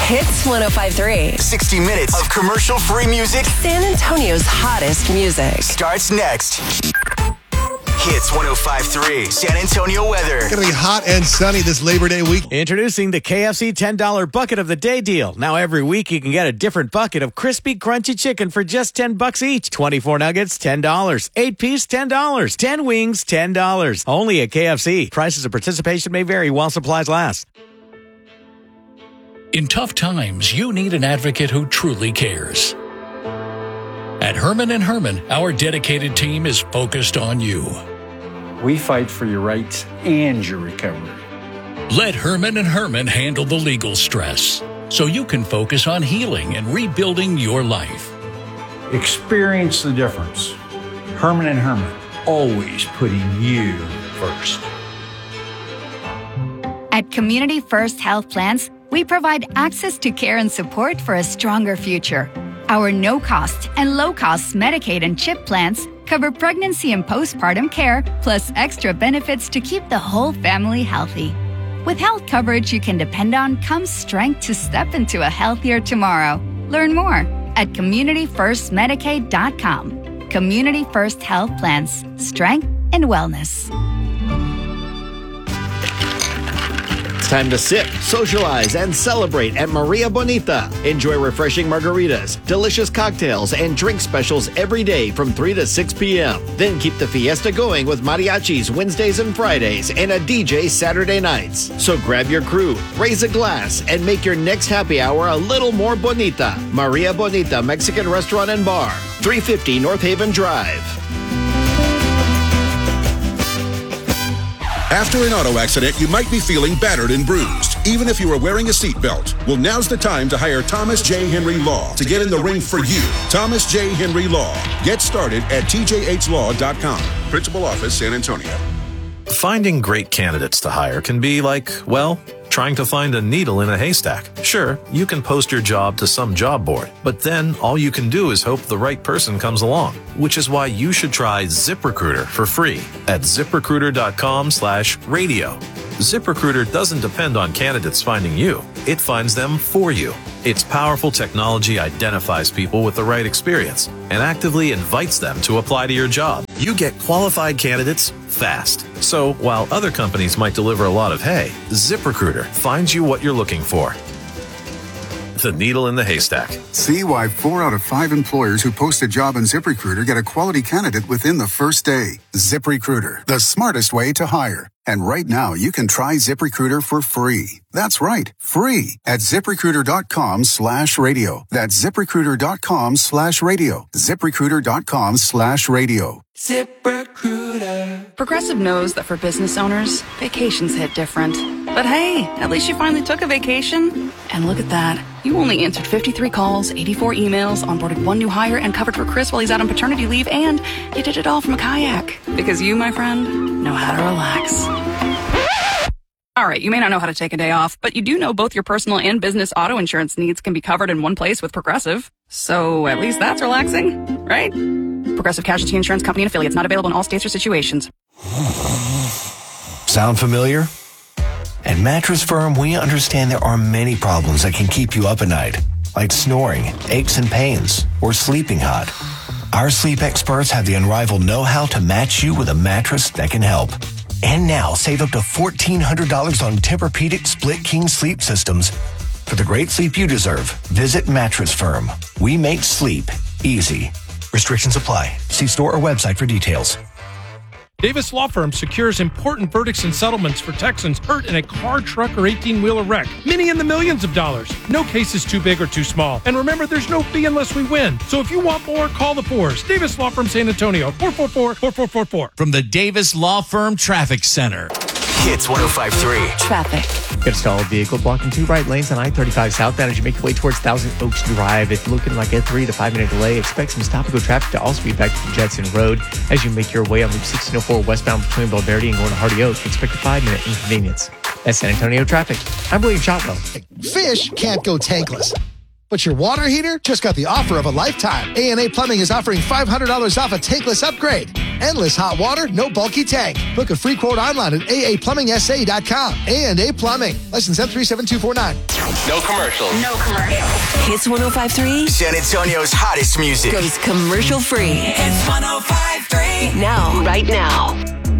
Hits 105.3. 60 minutes of commercial-free music. San Antonio's hottest music. Starts next. Hits 105.3. San Antonio weather. It's going to be hot and sunny this Labor Day week. Introducing the KFC $10 Bucket of the Day deal. Now every week you can get a different bucket of crispy, crunchy chicken for just $10 each. 24 nuggets, $10. 8-piece, $10. 10 wings, $10. Only at KFC. Prices of participation may vary while supplies last. In tough times, you need an advocate who truly cares. At Herman & Herman, our dedicated team is focused on you. We fight for your rights and your recovery. Let Herman & Herman handle the legal stress so you can focus on healing and rebuilding your life. Experience the difference. Herman & Herman, always putting you first. At Community First Health Plans, we provide access to care and support for a stronger future. Our no-cost and low-cost Medicaid and CHIP plans cover pregnancy and postpartum care, plus extra benefits to keep the whole family healthy. With health coverage you can depend on comes strength to step into a healthier tomorrow. Learn more at CommunityFirstMedicaid.com. Community First Health Plans. Strength and wellness. It's time to sip, socialize, and celebrate at Maria Bonita. Enjoy refreshing margaritas, delicious cocktails, and drink specials every day from 3 to 6 p.m. Then keep the fiesta going with mariachis Wednesdays and Fridays and a DJ Saturday nights. So grab your crew, raise a glass, and make your next happy hour a little more bonita. Maria Bonita Mexican Restaurant and Bar, 350 North Haven Drive. After an auto accident, you might be feeling battered and bruised, even if you are wearing a seatbelt. Well, now's the time to hire Thomas J. Henry Law to get in the ring for you. Thomas J. Henry Law. Get started at tjhlaw.com. Principal Office, San Antonio. Finding great candidates to hire can be like, well, trying to find a needle in a haystack. Sure, you can post your job to some job board, but then all you can do is hope the right person comes along, which is why you should try ZipRecruiter for free at ZipRecruiter.com/radio. ZipRecruiter doesn't depend on candidates finding you. It finds them for you. Its powerful technology identifies people with the right experience and actively invites them to apply to your job. You get qualified candidates fast. So while other companies might deliver a lot of hay, ZipRecruiter finds you what you're looking for. The needle in the haystack. See why 4 out of 5 employers who post a job on ZipRecruiter get a quality candidate within the first day. ZipRecruiter, the smartest way to hire. And right now, you can try ZipRecruiter for free. That's right, free at ZipRecruiter.com/radio. That's ZipRecruiter.com/radio. ZipRecruiter.com/radio. ZipRecruiter. Progressive knows that for business owners, vacations hit different. But hey, at least you finally took a vacation. And look at that. You only answered 53 calls, 84 emails, onboarded 1 new hire, and covered for Chris while he's out on paternity leave, and you did it all from a kayak. Because you, my friend, know how to relax. All right, you may not know how to take a day off, but you do know both your personal and business auto insurance needs can be covered in one place with Progressive. So at least that's relaxing, right? Progressive Casualty Insurance Company and Affiliates, not available in all states or situations. Sound familiar? At Mattress Firm, we understand there are many problems that can keep you up at night, like snoring, aches and pains, or sleeping hot. Our sleep experts have the unrivaled know-how to match you with a mattress that can help. And now, save up to $1,400 on Tempur-Pedic Split King sleep systems. For the great sleep you deserve, visit Mattress Firm. We make sleep easy. Restrictions apply. See store or website for details. Davis Law Firm secures important verdicts and settlements for Texans hurt in a car, truck, or 18-wheeler wreck. Many in the millions of dollars. No case is too big or too small. And remember, there's no fee unless we win. So if you want more, call the Fours. Davis Law Firm San Antonio, 444-4444. From the Davis Law Firm Traffic Center. Hits 105.3. Traffic. Get a stalled vehicle blocking 2 right lanes on I-35 southbound as you make your way towards Thousand Oaks Drive. It's looking like a 3 to 5 minute delay. Expect some stop-and-go traffic to also be back to Jetson Road as you make your way on Loop 1604 westbound between Valverde and going to Hardy Oak. Expect a 5-minute inconvenience. That's San Antonio traffic. I'm William Shotwell. Fish can't go tankless. But your water heater just got the offer of a lifetime. A&A Plumbing is offering $500 off a tankless upgrade. Endless hot water, no bulky tank. Book a free quote online at aaplumbingsa.com. A&A Plumbing. License M37249. No commercials. No commercials. Hits 105.3. San Antonio's hottest music. Goes commercial free. Hits 105.3.